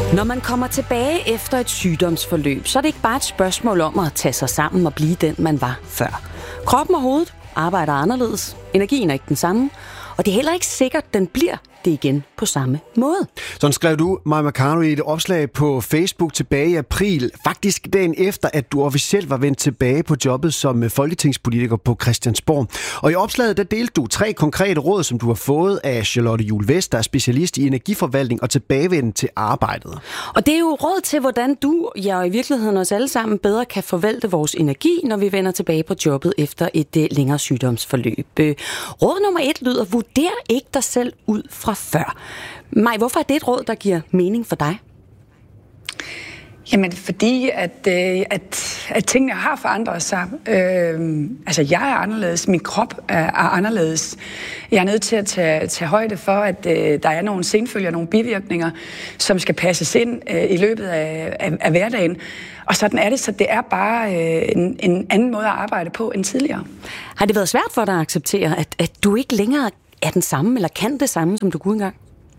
Når man kommer tilbage efter et sygdomsforløb, så er det ikke bare et spørgsmål om at tage sig sammen og blive den, man var før. Kroppen og hovedet arbejder anderledes, energien er ikke den samme, og det er heller ikke sikkert, den bliver det igen på samme måde. Sådan skrev du, Mai Mercado, i et opslag på Facebook tilbage i april, faktisk dagen efter, at du officielt var vendt tilbage på jobbet som folketingspolitiker på Christiansborg. Og i opslaget, der delte du 3 konkrete råd, som du har fået af Charlotte Juhl West, der er specialist i energiforvaltning og tilbagevenden til arbejdet. Og det er jo råd til, hvordan du, og i virkeligheden os alle sammen, bedre kan forvalte vores energi, når vi vender tilbage på jobbet efter et længere sygdomsforløb. Råd nummer 1 lyder, vurder ikke dig selv ud fra før. Maj, hvorfor er det et råd, der giver mening for dig? Jamen, fordi at tingene har forandret sig. Altså, jeg er anderledes. Min krop er anderledes. Jeg er nødt til at tage højde for, at der er nogle senfølger, nogle bivirkninger, som skal passes ind i løbet af hverdagen. Og sådan er det, så det er bare en anden måde at arbejde på end tidligere. Har det været svært for dig at acceptere, at du ikke længere er den samme, eller kan det samme, som du kunne engang?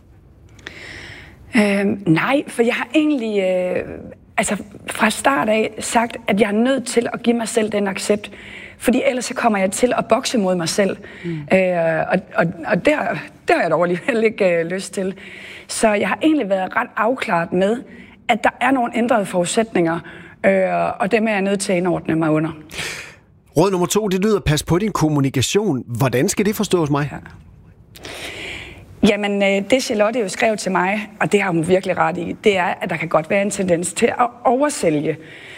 Nej, for jeg har egentlig fra start af sagt, at jeg er nødt til at give mig selv den accept. Fordi ellers så kommer jeg til at bokse mod mig selv. Og det har jeg dog alligevel ikke lyst til. Så jeg har egentlig været ret afklaret med, at der er nogle ændrede forudsætninger, og dem er jeg nødt til at indordne mig under. Råd nummer 2, det lyder, pas på din kommunikation. Hvordan skal det forstås, mig? Ja. Jamen, det Charlotte jo skrev til mig, og det har hun virkelig ret i, det er, at der kan godt være en tendens til at oversælge.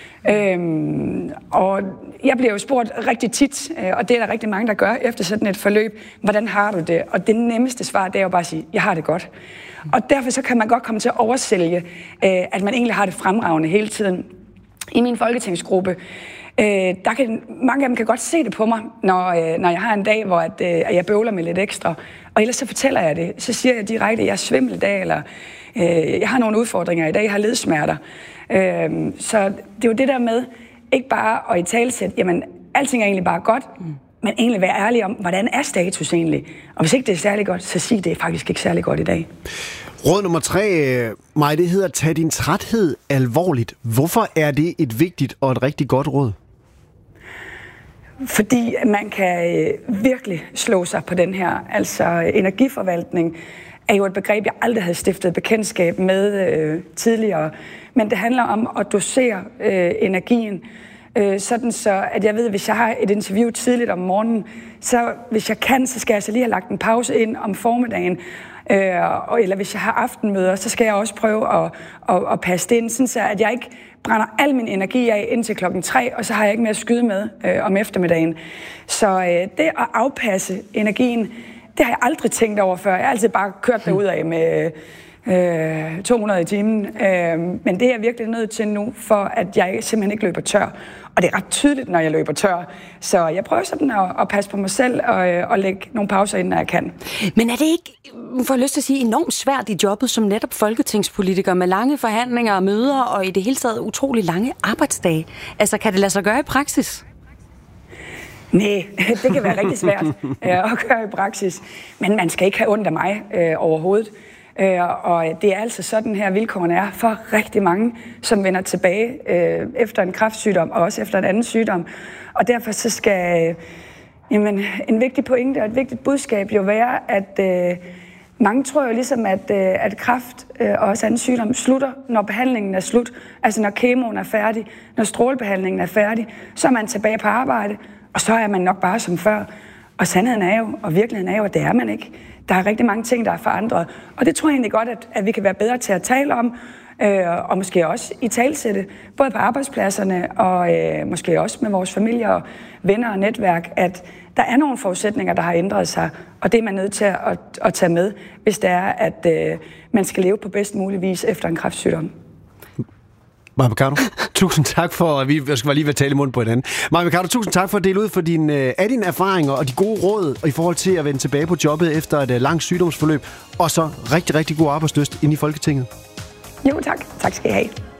Og jeg bliver jo spurgt rigtig tit, og det er der rigtig mange, der gør efter sådan et forløb, hvordan har du det? Og det nemmeste svar, det er jo bare at sige, jeg har det godt. Og derfor så kan man godt komme til at oversælge, at man egentlig har det fremragende hele tiden. I min folketingsgruppe, mange af dem kan godt se det på mig, når jeg har en dag, hvor jeg bøvler med lidt ekstra. Og ellers så fortæller jeg det. Så siger jeg direkte, at jeg er svimmel i dag, eller jeg har nogle udfordringer i dag, jeg har ledsmerter. Så det er jo det der med, ikke bare at italesætte, jamen alting er egentlig bare godt, men egentlig være ærlig om, hvordan er status egentlig? Og hvis ikke det er særlig godt, så sig det er faktisk ikke særlig godt i dag. Råd nummer 3, Maj, det hedder, tag din træthed alvorligt. Hvorfor er det et vigtigt og et rigtig godt råd? Fordi man kan virkelig slå sig på den her. Altså energiforvaltning er jo et begreb, jeg aldrig havde stiftet bekendtskab med tidligere. Men det handler om at dosere energien, sådan så at jeg ved, hvis jeg har et interview tidligt om morgenen, så hvis jeg kan, så skal jeg så lige have lagt en pause ind om formiddagen. Eller hvis jeg har aftenmøder, så skal jeg også prøve at passe det ind, sådan så at jeg ikke brænder al min energi af indtil 3:00, og så har jeg ikke mere at skyde med om eftermiddagen. Så det at afpasse energien, det har jeg aldrig tænkt over før. Jeg har altid bare kørt derudad med 200 i timen. Men det er jeg virkelig nødt til nu, for at jeg simpelthen ikke løber tør. Og det er ret tydeligt, når jeg løber tør. Så jeg prøver sådan at passe på mig selv og lægge nogle pauser ind, når jeg kan. Men er det ikke, får jeg lyst til at sige, enormt svært i jobbet som netop folketingspolitiker med lange forhandlinger og møder og i det hele taget utrolig lange arbejdsdage? Altså, kan det lade sig gøre i praksis? Nej, det kan være rigtig svært at gøre i praksis. Men man skal ikke have ondt af mig overhovedet. Og det er altså sådan her, vilkårene er for rigtig mange, som vender tilbage efter en kræftsygdom og også efter en anden sygdom. Og derfor så skal en vigtig pointe og et vigtigt budskab jo være, at mange tror jo ligesom, at kræft og også anden sygdom slutter, når behandlingen er slut. Altså når kemoen er færdig, når strålebehandlingen er færdig, så er man tilbage på arbejde, og så er man nok bare som før. Og sandheden er jo, og virkeligheden er jo, at det er man ikke. Der er rigtig mange ting, der er forandret. Og det tror jeg egentlig godt, at vi kan være bedre til at tale om, og måske også i talsætte, både på arbejdspladserne og måske også med vores familier og venner og netværk, at der er nogle forudsætninger, der har ændret sig, og det er man nødt til at tage med, hvis det er, at man skal leve på bedst mulig vis efter en kræftsygdom. Mai Mercado, tusind tak for, at jeg skal lige være tale i munden på hinanden. Mai Mercado, tusind tak for at dele ud for dine erfaringer og de gode råd i forhold til at vende tilbage på jobbet efter et langt sygdomsforløb, og så rigtig, rigtig god arbejdslyst inde i Folketinget. Jo, tak. Tak skal I have.